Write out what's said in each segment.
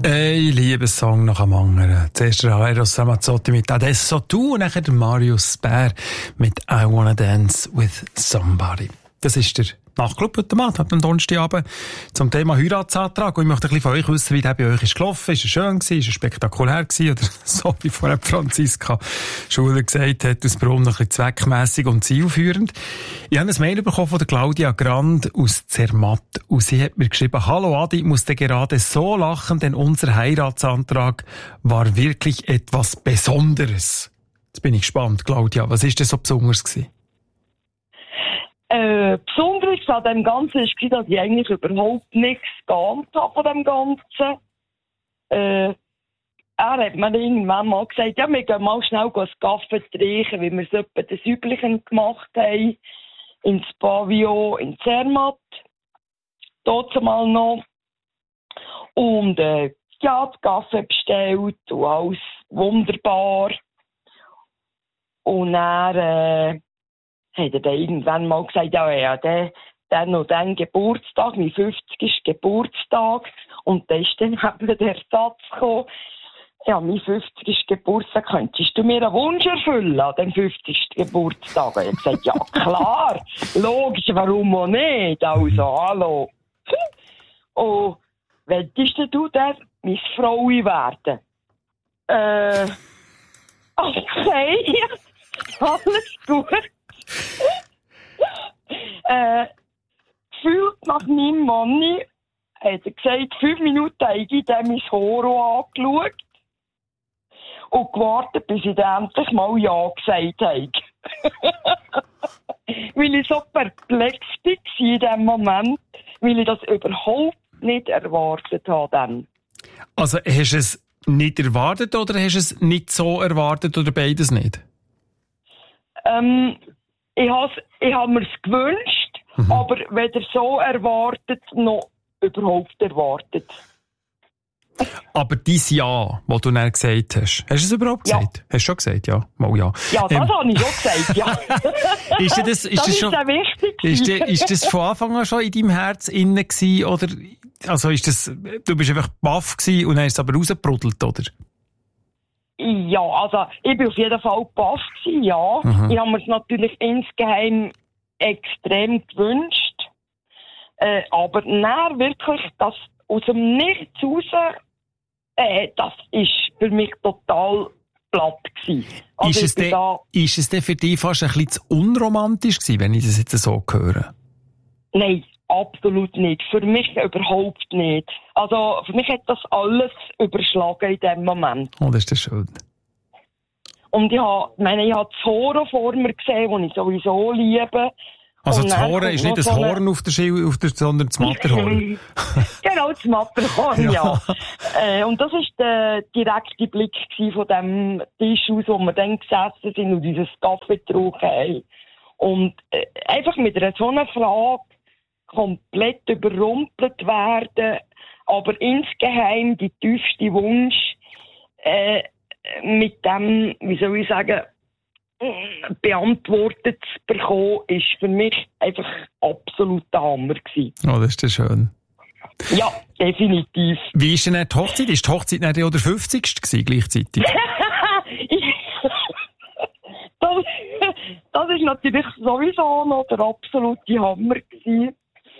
Ich liebe Song nach dem anderen. Zuerst der Eros Ramazzotti mit «Adesso tu» und nachher der Marius Bär mit «I Wanna Dance with Somebody». Das ist der Nachtclub heute Abend, am Donnerstagabend, zum Thema Heiratsantrag. Und ich möchte ein bisschen von euch wissen, wie der bei euch ist gelaufen. Ist er schön gewesen? Ist er spektakulär gewesen? Oder so wie vorher Franziska Schuler gesagt hat, aus Brum noch ein bisschen zweckmässig und zielführend. Ich habe ein Mail bekommen von der Claudia Grand aus Zermatt. Und sie hat mir geschrieben: «Hallo Adi, ich musste gerade so lachen, denn unser Heiratsantrag war wirklich etwas Besonderes.» Jetzt bin ich gespannt, Claudia. Was ist denn so besonders gewesen? Besonderes an dem Ganzen war, dass ich eigentlich überhaupt nichts geahnt habe von dem Ganzen. Er hat mir irgendwann mal gesagt, ja, wir gehen mal schnell einen Kaffee trinken, wie wir es etwa des Üblichen gemacht haben. Ins Pavillon in Zermatt. Dort mal noch. Und ja, den Kaffee bestellt und alles wunderbar. Und er hat er dann irgendwann mal gesagt, ja, der noch den Geburtstag, mein 50. Geburtstag. Und da ist dann eben der Satz gekommen, ja, mein 50. Geburtstag, könntest du mir einen Wunsch erfüllen an dem 50. Geburtstag? Und ich habe gesagt, ja klar, logisch, warum auch nicht? Also, hallo. Und willst du dann meine Frau werden? Okay, alles gut. Gefühlt nach meinem Mann hat er gesagt, 5 Minuten habe ich dann mein Horo angeschaut und gewartet, bis ich dann endlich mal Ja gesagt habe. Weil ich so perplex war in diesem Moment, weil ich das überhaupt nicht erwartet habe. Dann. Also hast du es nicht erwartet oder hast du es nicht so erwartet oder beides nicht? Ich habe mir es gewünscht, aber weder so erwartet noch überhaupt erwartet. Aber dein Ja, das du dann gesagt hast, hast du es überhaupt gesagt? Ja. Hast du schon gesagt, ja? Mal ja. Ja, das habe ich schon gesagt, ja. Ist das schon der Wichtigste. Ist das von Anfang an schon in deinem Herz innen gewesen, oder, also ist das, du bist einfach baff gewesen und dann ist es aber rausgebrudelt, oder? Ja, also ich bin auf jeden Fall baff gewesen, ja. Ich habe mir es natürlich insgeheim extrem gewünscht. Aber nein, wirklich, das aus dem Nichts raus, das ist für mich total platt gewesen. Also ist es denn für dich fast ein bisschen zu unromantisch gewesen, wenn ich das jetzt so höre? Nein, absolut nicht. Für mich überhaupt nicht. Also für mich hat das alles überschlagen in dem Moment. Oh, das ist schön. Und ich habe das Horn vor mir gesehen, das ich sowieso liebe. Also das Horn ist nicht das Horn sondern das Matterhorn. Genau, das Matterhorn, ja. Und das war der direkte Blick von dem Tisch aus, wo wir dann gesessen sind und dieses Kaffee getrunken haben. Und einfach mit so einer Frage komplett überrumpelt werden, aber insgeheim die tiefste Wunsch mit dem, wie soll ich sagen, beantwortet zu bekommen, ist für mich einfach absolut der Hammer gewesen. Oh, das ist ja schön. Ja, definitiv. Wie ist denn die Hochzeit? Ist die Hochzeit nicht der 50. gewesen, gleichzeitig? Das ist natürlich sowieso noch der absolute Hammer gewesen.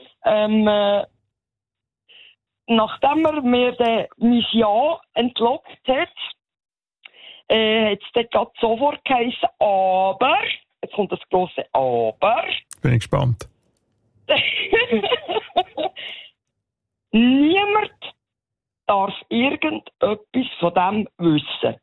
Nachdem er mir mein Ja entlockt hat, hat es dann gerade sofort geheißen, aber, jetzt kommt das grosse Aber. Bin ich gespannt. Niemand darf irgendetwas von dem wissen.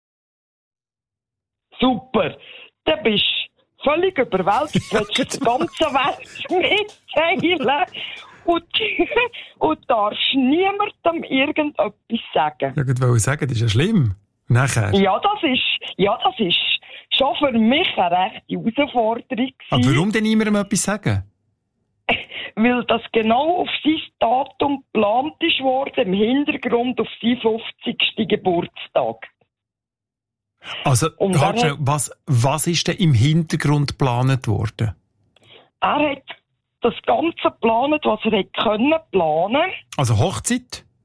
Super. Dann bist du völlig überwältigt, willst du die ganze Welt mitteilen und darfst niemandem irgendetwas sagen. Ja, ich wollte sagen, das ist ja schlimm. Nachher. Ja, das ist schon für mich eine rechte Herausforderung. Aber warum denn niemandem etwas sagen? Weil das genau auf sein Datum geplant ist worden, im Hintergrund auf seinen 50. Geburtstag. Also, was ist denn im Hintergrund geplant worden? Er hat das Ganze geplant, was er hätte können planen. Also Hochzeit?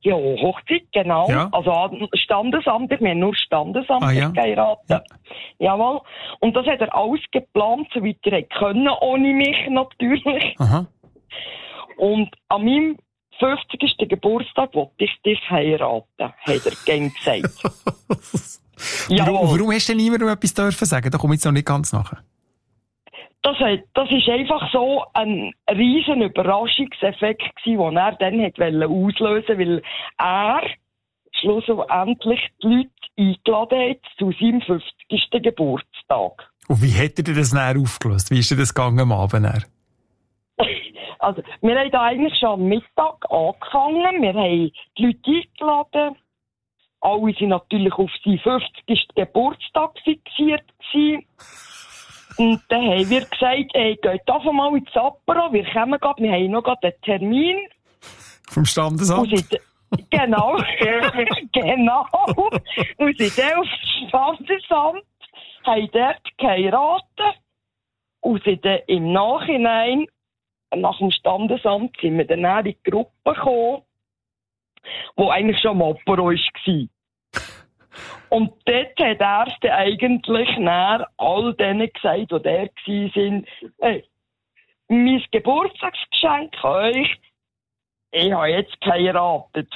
Ja, Hochzeit, genau. Ja. Also Standesamt, wir haben nur Standesamt geheiratet. Ja. Jawohl. Und das hat er alles geplant, soweit er können, ohne mich natürlich. Aha. Und an meinem 50. Geburtstag wollte ich dich heiraten, hat er gern gesagt. Warum hast du denn niemandem etwas dürfen sagen? Da komme ich jetzt noch nicht ganz nachher. Das ist einfach so ein riesen Überraschungseffekt gewesen, den er dann auslösen wollte, weil er schlussendlich die Leute eingeladen hat zu seinem 50. Geburtstag. Und wie hat er das dann aufgelöst? Wie ist denn das gegangen am Abend? Also, wir haben da eigentlich schon am Mittag angefangen. Wir haben die Leute eingeladen. Alle sind natürlich auf seinen 50. Geburtstag fixiert gewesen. Und dann haben wir gesagt, geht einfach mal ins Apero, wir kommen gerade, wir haben noch einen Termin. Vom Standesamt? Genau. Genau. Und sind dann auf das Standesamt, haben dort geheiratet und sind dann im Nachhinein, nach dem Standesamt, sind wir dann in die Gruppe gekommen, wo eigentlich schon am Apero war. Und dort hat er dann eigentlich all denen gesagt, die da waren, hey, mein Geburtstagsgeschenk euch, ich habe jetzt geheiratet.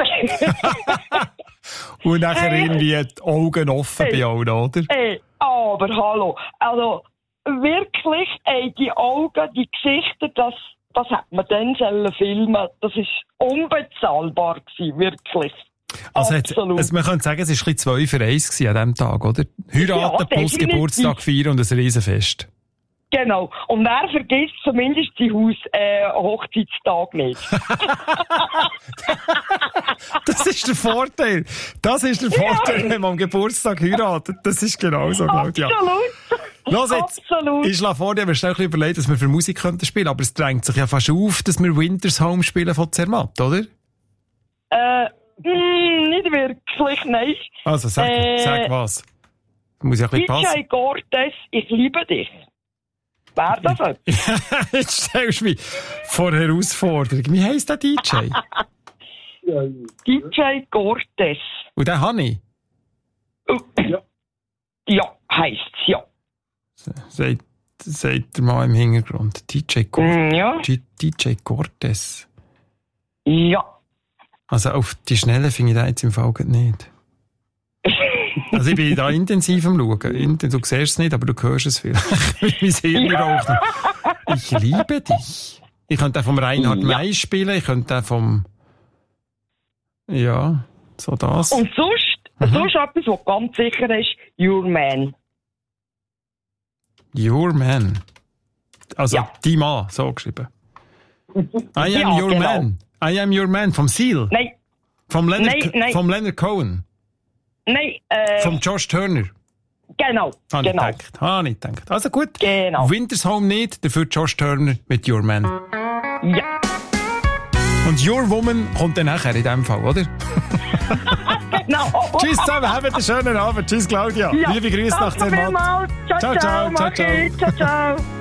Und nachher irgendwie die Augen offen bei allen, oder? Aber hallo, also wirklich, die Augen, die Gesichter, das hat man dann filmen. Das war unbezahlbar gewesen, wirklich. Also man könnte sagen, es war 2 für 1 an diesem Tag, oder? Heiraten plus Geburtstag feiern und ein Riesenfest. Genau. Und er vergisst zumindest sein Hochzeitstag nicht. Das ist der Vorteil. Das ist der Vorteil, wenn man am Geburtstag heiratet. Das ist genau so, Claudia. Absolut. Los jetzt. Absolut. Ich schlage vor, wir schnell überlegt, was wir für Musik könnten spielen, aber es drängt sich ja fast auf, dass wir Winter's Home spielen von Zermatt, oder? Nicht wirklich, nein. Also sag was. Muss ja ein bisschen passen. DJ Cortez, ich liebe dich. Wäre das etwas? Jetzt stellst du mich vor Herausforderung. Wie heisst der DJ? DJ Cortez. Und den habe ich? Ja, heisst's, ja. Sagt der Mann im Hintergrund. DJ Cortez. Ja. DJ Cortez. Ja. Also auf die Schnelle finde ich den jetzt im Fall nicht. Also ich bin da intensiv am Schauen. Du siehst es nicht, aber du hörst es vielleicht. Mein Hirn raucht noch. Ich liebe dich. Ich könnte den vom Reinhard May spielen, ich könnte den vom... Ja, so das. Und sonst etwas, was ganz sicher ist, Your Man. Your Man. Also die Mann, so geschrieben. I am your man. I am your man, vom Seal. Nein. Vom Leonard Cohen. Nein. Vom Josh Turner. Genau. Habe ich gedacht. Also gut. Genau. Winter's Home nicht, dafür Josh Turner mit Your Man. Ja. Und Your Woman kommt dann nachher in dem Fall, oder? Genau. Tschüss zusammen, habt einen schönen Abend. Tschüss Claudia. Ja. Liebe Grüße nach Zermatt. Ciao, ciao. Ciao, ciao.